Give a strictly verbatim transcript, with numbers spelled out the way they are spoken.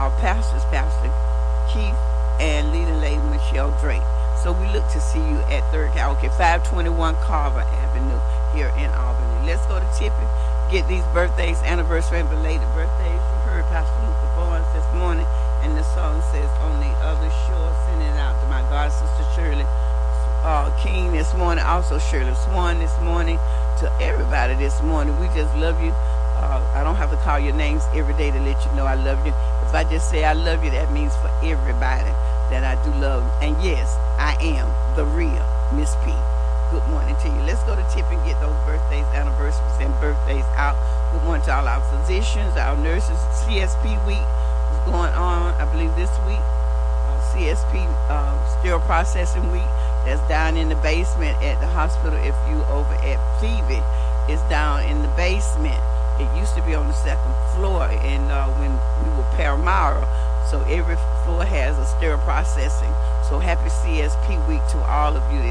uh, pastors, Pastor Keith and leading lady Michelle Drake. So we look to see you at Third Karaoke, five twenty-one Carver Avenue here in Albany. Let's go to Tippy, get these birthdays, anniversary, and belated birthdays. You heard Pastor Luther Barnes this morning, and the song says, "On the Other Shore," sending it out to my God sister Shirley uh, King this morning, also Shirley Swan this morning, to everybody this morning. We just love you. Uh, I don't have to call your names every day to let you know I love you. If I just say I love you, that means for everybody that I do love. And yes, I am the real Miss P. Good morning to you. Let's go to Tip and get those birthdays, anniversaries, and birthdays out. Good morning to all our physicians, our nurses. C S P week is going on, I believe, this week. Uh, C S P uh, sterile processing week. That's down in the basement at the hospital. If you over at Phoebe, it's down in the basement. It used to be on the second floor, and uh, when we were Paramara, so every floor has a sterile processing. So happy C S P week to all of you.